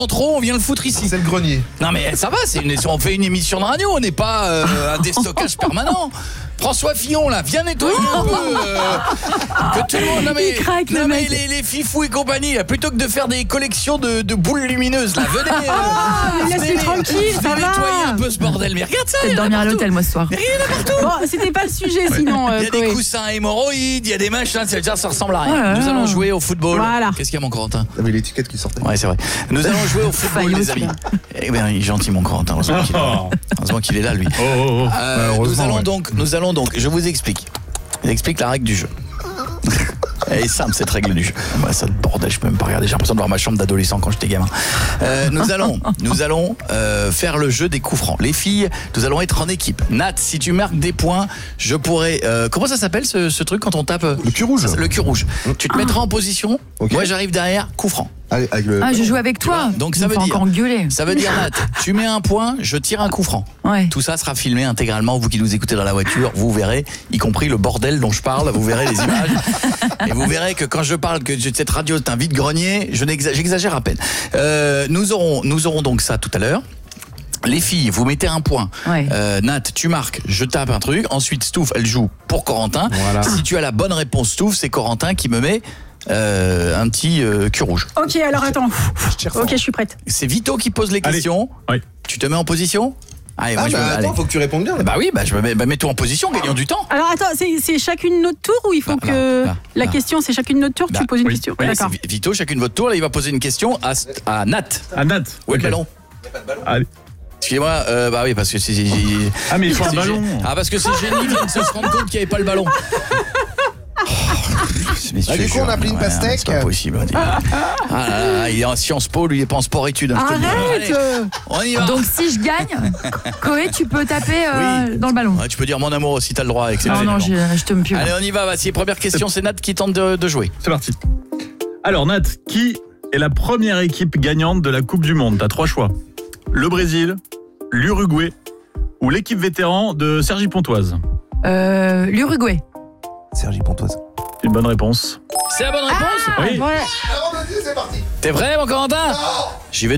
Trop, on vient le foutre ici. C'est le grenier. Non mais ça va, on fait une émission de radio, on n'est pas un déstockage permanent. François Fillon là, viens nettoyer un peu que tout le monde. Non mais, il craque, non, le mais mec. les fifous et compagnie là, plutôt que de faire des collections de boules lumineuses là, venez. laisse-les tranquilles, ça nettoyer va. un peu ce bordel. Mais regarde ça. Peut-être dormir à l'hôtel moi ce soir. Mais rien là partout. Bon, c'était pas le sujet sinon. Il y a des Koé. coussins hémorroïdes, il y a des machins, ça ressemble à rien. Voilà. Nous allons jouer au football. Voilà. Qu'est-ce qu'il y a mon Corentin? T'avais l'étiquette qui sortait. Ouais, c'est vrai. Nous allons jouer au football, Faillot, les amis. Eh bien, il est gentil, mon Corentin. Heureusement qu'il est là, lui. heureusement, Nous allons donc, je vous explique. Je vous explique la règle du jeu. Elle est simple, cette règle du jeu. Moi, ça bordel, je peux même pas regarder. J'ai l'impression de voir ma chambre d'adolescent quand j'étais gamin. Nous allons faire le jeu des coups francs. Les filles, nous allons être en équipe. Nat, si tu marques des points, je pourrais... comment ça s'appelle ce truc quand on tape Le cul rouge. Le cul rouge. Tu te mettras en position. Ok. Moi, j'arrive derrière, coup franc. Allez, avec le... Ah, je joue avec toi. Donc Il ça me veut fait dire encore gueuler. Ça veut dire Nat, tu mets un point, je tire un coup franc. Ouais. Tout ça sera filmé intégralement, vous qui nous écoutez dans la voiture, vous verrez, y compris le bordel dont je parle, vous verrez les images. Et vous verrez que quand je parle que cette radio est un vide-grenier, j'exagère à peine. Nous aurons donc ça tout à l'heure. Les filles, vous mettez un point. Ouais. Nat, tu marques, je tape un truc. Ensuite, Stouff, elle joue pour Corentin. Voilà. Si tu as la bonne réponse, Stouff, c'est Corentin qui me met un petit cul rouge. Ok, alors attends. tire fort. Ok, je suis prête. C'est Vito qui pose les Allez. questions. Oui. Tu te mets en position? Allez, moi, Ah je me bah mets, attends, allez. faut que tu répondes bien. Là. Bah oui, je me mets, mets-toi en position, gagnons du temps. Alors attends, c'est chacune notre tour ou il faut Là, que là, la là. question c'est chacune notre tour? Là, Tu poses une oui. question. Oui, D'accord. C'est Vito, chacune votre tour, là, il va poser une question à Nat. À Nat. Où est le Ok. ballon? Allez. Excusez-moi, bah oui, parce que c'est... Ah, mais il faut un c'est ballon. Ah, parce que c'est génie vient de se rendre compte qu'il n'y avait pas le ballon. Ah, du coup, on a pris une pastèque. C'est pas possible. Il est en Sciences Po, lui, il est pas en sport-études. hein, je te le dis. Arrête. Allez, on y va. Donc si je gagne, Koé, tu peux taper Oui. dans le ballon. Ouais, tu peux dire mon amour aussi, t'as le droit. Non, exceptionnellement. non, je te me pue. Allez, on y va. Voici, première question, c'est Nat qui tente de jouer. C'est parti. Alors, Nat, qui est la première équipe gagnante de la Coupe du Monde? T'as 3 choix. Le Brésil, l'Uruguay ou l'équipe vétéran de Sergi Pontoise? L'Uruguay. Sergi Pontoise. Une bonne réponse. C'est la bonne réponse? Oui. Ouais. C'est parti. T'es prêt, mon Corentin? J'y vais